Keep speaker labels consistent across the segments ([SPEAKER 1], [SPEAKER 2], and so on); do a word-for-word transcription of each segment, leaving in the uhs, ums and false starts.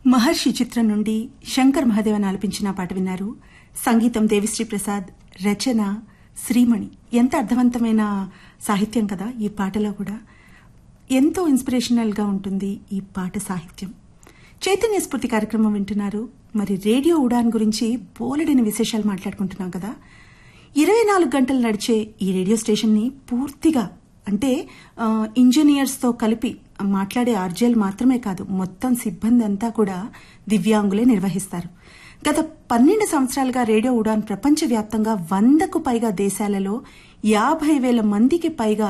[SPEAKER 1] మహర్షి చిత్రం నుండి శంకర్ మహాదేవన్ ఆలపించిన పాట విన్నారు. సంగీతం దేవిశ్రీ ప్రసాద్, రచన శ్రీమణి. ఎంత అర్థవంతమైన సాహిత్యం కదా ఈ పాటలో కూడా. ఎంతో ఇన్స్పిరేషనల్ గా ఉంటుంది ఈ పాట సాహిత్యం. చైతన్య స్ఫూర్తి కార్యక్రమం వింటున్నారు. మరి రేడియో ఉడాన్ గురించి బోలెడని విశేషాలు మాట్లాడుకుంటున్నాం కదా. ఇరవై నాలుగు గంటలు నడిచే ఈ రేడియో స్టేషన్ ని పూర్తిగా అంటే ఇంజనీర్స్ తో కలిపి మాట్లాడే ఆర్జేలు మాత్రమే కాదు, మొత్తం సిబ్బంది అంతా కూడా దివ్యాంగులే నిర్వహిస్తారు. గత పన్నెండు సంవత్సరాలుగా రేడియో ఉడాన్ ప్రపంచవ్యాప్తంగా వందకు పైగా దేశాలలో యాభై వేల మందికి పైగా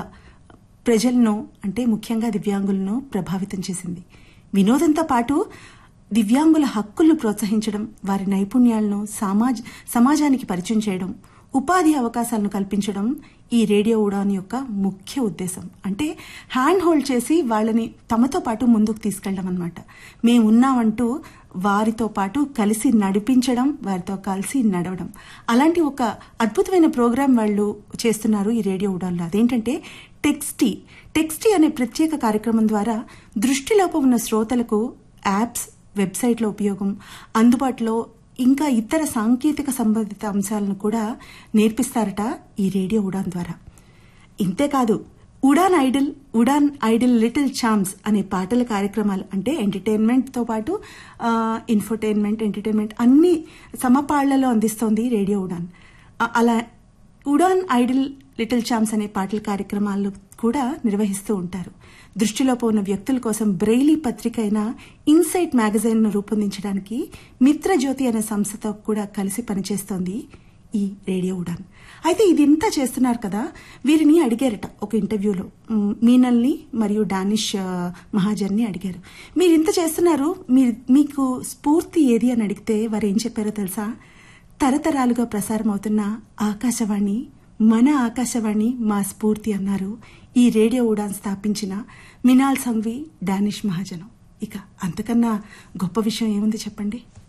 [SPEAKER 1] ప్రజలను అంటే ముఖ్యంగా దివ్యాంగులను ప్రభావితం చేసింది. వినోదంతో పాటు దివ్యాంగుల హక్కులను ప్రోత్సహించడం, వారి నైపుణ్యాలను సమాజ సమాజానికి పరిచయం చేయడం, ఉపాధి అవకాశాలను కల్పించడం ఈ రేడియో ఉడాన్ యొక్క ముఖ్య ఉద్దేశం. అంటే హ్యాండ్ హోల్డ్ చేసి వాళ్ళని తమతో పాటు ముందుకు తీసుకెళ్లడం అన్నమాట. మేమున్నామంటూ వారితో పాటు కలిసి నడిపించడం, వారితో కలిసి నడవడం. అలాంటి ఒక అద్భుతమైన ప్రోగ్రాం వాళ్ళు చేస్తున్నారు ఈ రేడియో ఉడాన్లో. అదేంటంటే టెక్స్టీ. టెక్స్టీ అనే ప్రత్యేక కార్యక్రమం ద్వారా దృష్టిలోపం ఉన్న శ్రోతలకు యాప్స్, వెబ్సైట్ల ఉపయోగం, అందుబాటులో ఇంకా ఇతర సాంకేతిక సంబంధిత అంశాలను కూడా నేర్పిస్తారట ఈ రేడియో ఉడాన్ ద్వారా. ఇంతేకాదు Udaan idol, Udaan idol little champs అనే పాటల కార్యక్రమాలు అంటే ఎంటర్టైన్మెంట్ తో పాటు ఇన్ఫోటైన్మెంట్, ఎంటర్టైన్మెంట్ అన్ని సమపాళ్లలో అందిస్తోంది రేడియో ఉడాన్. అలా ఉడాన్ ఐడిల్ లిటిల్ ఛాంప్స్ అనే పాటల కార్యక్రమాలు కూడా నిర్వహిస్తూ ఉంటారు. దృష్టిలోపం ఉన్న వ్యక్తుల కోసం బ్రెయిలీ పత్రిక అయిన ఇన్సైట్ మ్యాగజైన్ ను రూపొందించడానికి మిత్రజ్యోతి అనే సంస్థతో కూడా కలిసి పనిచేస్తోంది ఈ రేడియో ఉడాన్. అయితే ఇదంతా చేస్తున్నారు కదా, వీరిని అడిగారట ఒక ఇంటర్వ్యూలో, మీనల్ని మరియు డానిష్ మహాజన్ ని అడిగారు. మీరు ఇంత చేస్తున్నారు, మీకు స్ఫూర్తి ఏది అని అడిగితే వారు ఏం చెప్పారో తెలుసా? తరతరాలుగా ప్రసారం అవుతున్న ఆకాశవాణి, మన ఆకాశవాణి మా స్ఫూర్తి అన్నారు ఈ రేడియో ఉడాన్ స్థాపించిన మినాల్ సంఘవి, డానిష్ మహాజన్. ఇక అంతకన్నా గొప్ప విషయం ఏముంది చెప్పండి.